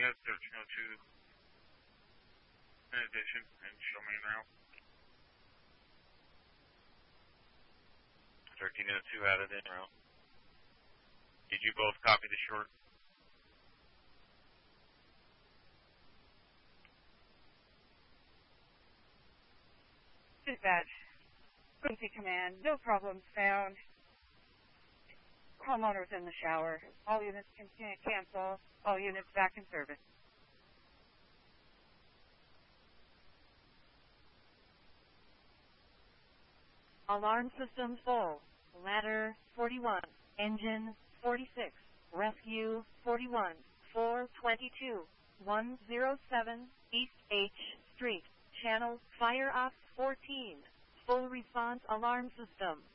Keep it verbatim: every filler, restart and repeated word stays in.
unit, thirteen oh two in addition, and show me now. thirteen oh two added in route. Did you both copy the short? Dispatch. Quincy Command, no problems found. Homeowners in the shower. All units can cancel. All units back in service. Alarm system full. Ladder forty-one. Engine forty-six. Rescue forty-one. four twenty-two. one oh seven East H Street. Channel Fire Ops fourteen. Full response alarm system.